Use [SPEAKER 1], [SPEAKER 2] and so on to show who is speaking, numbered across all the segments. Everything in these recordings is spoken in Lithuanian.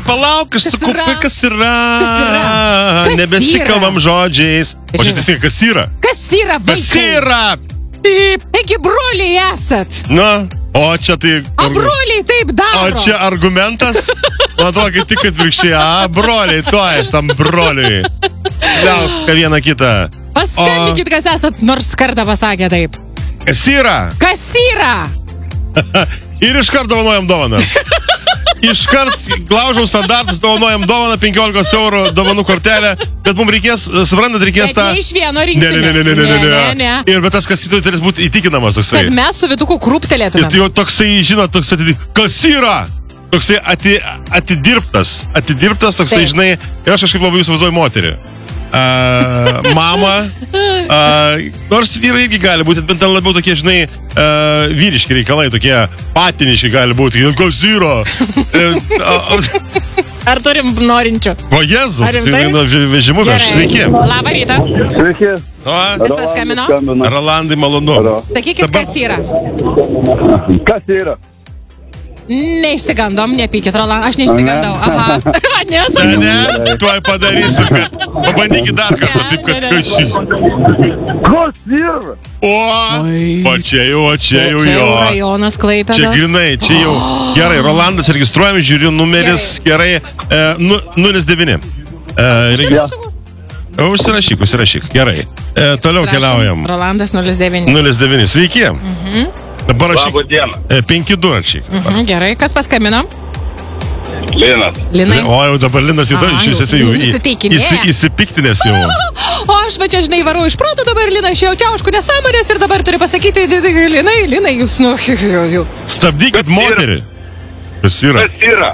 [SPEAKER 1] palauk, aš sakau, kas yra? Nebesikalbam žodžiais. O čia teisingai, kas yra?
[SPEAKER 2] Kas yra, vaikai?
[SPEAKER 1] Kas yra? Taip.
[SPEAKER 2] Taigi broliai esat.
[SPEAKER 1] Na, o čia tai...
[SPEAKER 2] O broliai taip daro.
[SPEAKER 1] O čia argumentas? Man atrodo, kaip tik atvirkščiai. Broliai, aš tam broliui. Liauską vieną kitą.
[SPEAKER 2] Paskambinkit, kas esat, nors kartą pasakė taip.
[SPEAKER 1] Kas yra?
[SPEAKER 2] Kas yra?
[SPEAKER 1] Ir iškart dovanojam dovaną. Iškart glaužau standartus, dovanojam dovaną 15 eurų dovanų kortelę, bet mums reikės, suprantat, reikės tą...
[SPEAKER 2] Bet ne iš vieno rinksimės.
[SPEAKER 1] Ne. Ir bet tas kasytojai turės būti įtikinamas toksai.
[SPEAKER 2] Kad mes su Vituku krūptelėtume.
[SPEAKER 1] Ir tai jau toksai, žinot, kas yra? Toksai atidirbtas toksai, žinai, ir aš kažkaip labai įsivaizduoju moterį. Mama, nors vyrai irgi gali būti, bet ten labiau tokie, žinai, vyriški reikalai, tokie patiniški gali būti. Kas yra?
[SPEAKER 2] Ar turim norinčių?
[SPEAKER 1] O Jėzus, vežimu aš. Sveiki.
[SPEAKER 2] Labą rytą.
[SPEAKER 3] Sveiki.
[SPEAKER 2] Kas paskambino?
[SPEAKER 1] Rolandai, malonu.
[SPEAKER 2] Sakykit, kas yra?
[SPEAKER 3] Kas yra?
[SPEAKER 2] Neišsigandom, nepykit, Roland, aš neišsigandau. Aha.
[SPEAKER 1] Ne, tuoj padarysim, kad pabandykit dar kartą, taip kad kas
[SPEAKER 3] yra?
[SPEAKER 1] O čia jau jo.
[SPEAKER 2] Rajonas Klaipėdos.
[SPEAKER 1] Čia grinai, čia jau. Gerai, Rolandas registruojam, žiūriu numeris, gerai, 09. Užsirašyk, gerai. Toliau keliaujam.
[SPEAKER 2] Rolandas 09.
[SPEAKER 1] 09, sveiki. Dabar aš 5-2 rašyk.
[SPEAKER 2] Gerai, kas paskambino?
[SPEAKER 3] Linas.
[SPEAKER 2] Linai.
[SPEAKER 1] O jau dabar Linas jau įsipiktinės jau.
[SPEAKER 2] O aš va čia, žinai, varau iš proto dabar, Lina, aš jau čiaušku nesąmonės ir dabar turiu pasakyti, Linai, jūs,
[SPEAKER 1] Stabdykit moterį. Kas yra?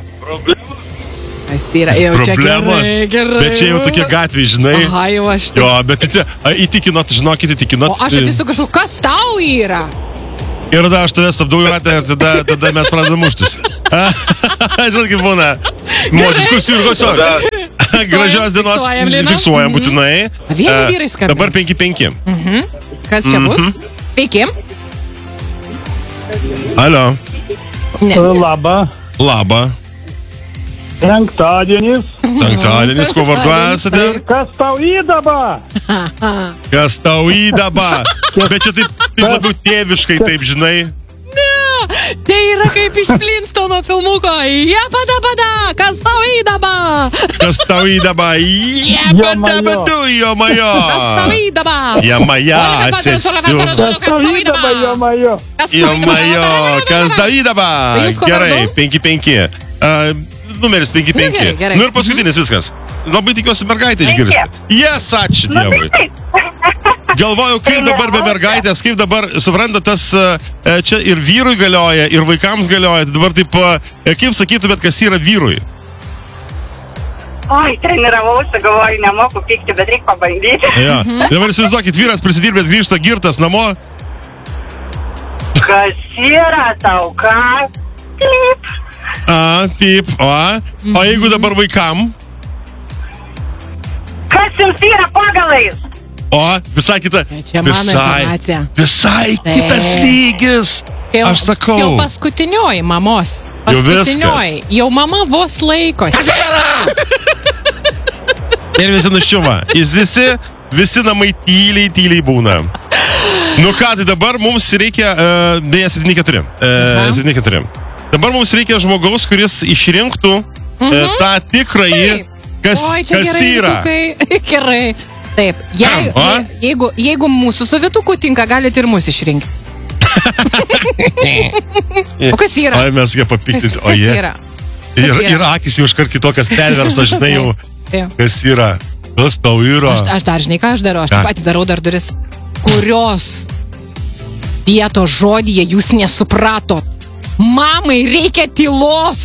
[SPEAKER 2] Kas yra? Jau čia gerai.
[SPEAKER 1] Bet čia jau tokie gatviai, žinai.
[SPEAKER 2] Aha, jau aš.
[SPEAKER 1] Jo, bet įtikinot, žinokit, įtikinot.
[SPEAKER 2] O aš atsisuku, kas tau yra?
[SPEAKER 1] Ir tada aš tave stabdau į ratą ir tada mes pradedam muštis. Žinot, kaip būna. Motis, kus. Gražios dienos. Fiksuojam būtinai.
[SPEAKER 2] Vieni vyrai skambina.
[SPEAKER 1] Dabar 5-5.
[SPEAKER 2] Kas čia bus? Sveiki.
[SPEAKER 1] Alio.
[SPEAKER 3] Labą. Penktadienis,
[SPEAKER 1] ko vardu esate?
[SPEAKER 3] Kas tau įdaba?
[SPEAKER 1] Bet čia taip labiau tėviškai, taip, žinai.
[SPEAKER 2] Ne, tai yra kaip iš Flintstono filmuko. Jepada, kas tau įdaba?
[SPEAKER 1] Kas tau įdaba? Jepadabadu, jomajo.
[SPEAKER 2] Kas tau įdaba?
[SPEAKER 1] Jamaja, sesiu.
[SPEAKER 3] Kas tau įdaba, jomajo?
[SPEAKER 1] Jomajo, kas tau įdaba? Gerai, 5-5. Numeris 5-5. Nu ir paskutinis viskas. Labai tikiuosi mergaitę išgirsti. Jes, ačiū Dievui. Galvoju, kaip dabar be mergaitės, kaip dabar, supranta, tas čia ir vyrui galioja, ir vaikams galioja. Dabar taip, kaip sakytumėt, kas yra vyrui?
[SPEAKER 4] Oi, treniravausi, galvoju, nemoku pykti, bet reikia pabandyti.
[SPEAKER 1] Ja. Dabar įsivaizduokit, vyras prisidirbęs grįžta girtas namo.
[SPEAKER 4] Kas yra tau, ką? Taip.
[SPEAKER 1] Taip, o jeigu dabar vaikam?
[SPEAKER 4] Kas jums yra pagalais?
[SPEAKER 1] O, visai kita.
[SPEAKER 2] Čia mano informacija.
[SPEAKER 1] Visai kitas lygis. Aš sakau.
[SPEAKER 2] Jau paskutinioji mamos. Jau mama vos laikosi.
[SPEAKER 1] Ir visi nuščiuma. Visi namai tyliai būna. Nu ką, tai dabar mums reikia, beje, 7-4. 7-4. Dabar mums reikia žmogaus, kuris išrinktų tą tikrąjį, kas yra.
[SPEAKER 2] Gerai. Taip. Jeigu mūsų su Vituku tinka, galite ir mūsų išrinkti. O kas yra?
[SPEAKER 1] O mes ją papiktinti. O jie. Ir akis jau iškart kitokias perverstas, žinai jau. Kas yra? Kas tau yra?
[SPEAKER 2] Aš dar, žinai, ką aš darau? Aš taip pat darau dar duris. Kurios vietos žodyje jūs nesupratot? Mamai reikia tylos.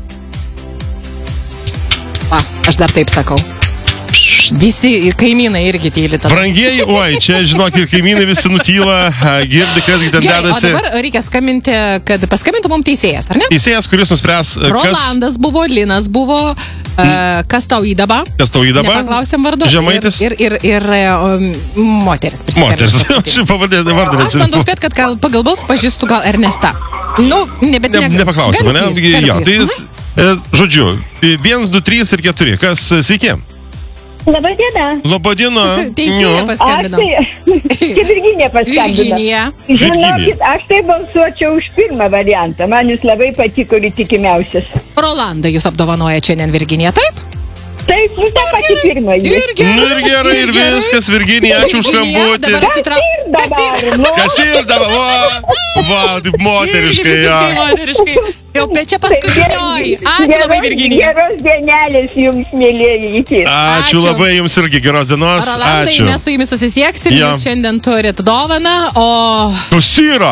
[SPEAKER 2] Aš dar taip sakau. Visi kaimynai irgi tyli tada.
[SPEAKER 1] Brangieji, čia, žinok, ir kaimynai visi nutyla, girdi, kasgi ten dedasi.
[SPEAKER 2] O dabar reikia skambinti, kad paskambintų mums teisėjas, ar ne?
[SPEAKER 1] Teisėjas, kuris nuspręs,
[SPEAKER 2] Rolandas buvo, Linas buvo, kas tau įdaba? Nepaklausėm vardu.
[SPEAKER 1] Žemaitis.
[SPEAKER 2] Ir moteris.
[SPEAKER 1] Moteris. Aš pavardė vardą.
[SPEAKER 2] Aš bandau spėt, kad pagal balsą pažįstų gal Ernesta. Nu,
[SPEAKER 1] nepaklausėm, ne? Jo, tai, žodžiu, 1, 2, 3 ir 4. Kas sveiki?
[SPEAKER 5] Labadiena.
[SPEAKER 1] Labadiena.
[SPEAKER 2] Teisingai paskambino.
[SPEAKER 5] Čia Virginija paskambino.
[SPEAKER 2] Virginija.
[SPEAKER 5] Žinokit, aš tai balsuočiau už pirmą variantą. Man jūs labai patiko ir įtikimiausias.
[SPEAKER 2] Rolanda jūs apdovanoja šiandien Virginija, taip?
[SPEAKER 5] Taip, nu tą patį pirmą.
[SPEAKER 2] Ir
[SPEAKER 1] gerai, ir viskas, Virginija, ačiū už skambutį. Kas ir dabar? Va, taip moteriškai,
[SPEAKER 2] moteriškai. Jau, bet čia paskutinioji. Ačiū labai, Virginija.
[SPEAKER 5] Geros dienelės jums, mėlėjai, iki.
[SPEAKER 1] Ačiū labai jums irgi, geros dienos.
[SPEAKER 2] Rolandai,
[SPEAKER 1] Ačiū.
[SPEAKER 2] mes su jumis susisieksim, jūs šiandien turit dovaną, o...
[SPEAKER 1] Kas yra?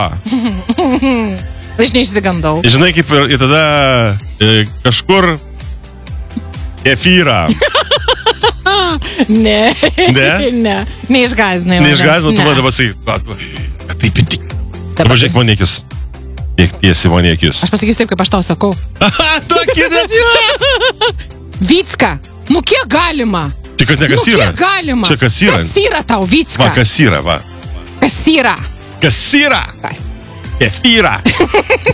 [SPEAKER 2] Aš neišsigandau.
[SPEAKER 1] Žinai, kaip ir tada kažkur kefyrą.
[SPEAKER 2] Ne.
[SPEAKER 1] Ne?
[SPEAKER 2] Ne. Neišgazinai.
[SPEAKER 1] Neišgazinai, tu man dabar sakai, taip įtik. Dabar žiūrėk man akis. Kiek tiesi man akis.
[SPEAKER 2] Aš pasakysiu taip, kaip aš tau sakau.
[SPEAKER 1] Aha, tokį net.
[SPEAKER 2] Vycka, nu kiek galima?
[SPEAKER 1] Čia kas ne kas yra?
[SPEAKER 2] Kiek galima?
[SPEAKER 1] Čia kas yra?
[SPEAKER 2] Kas yra tau, Vycka?
[SPEAKER 1] Va, kas yra, va.
[SPEAKER 2] Kas yra?
[SPEAKER 1] Kas yra?
[SPEAKER 2] Kas?
[SPEAKER 1] Kefyrą.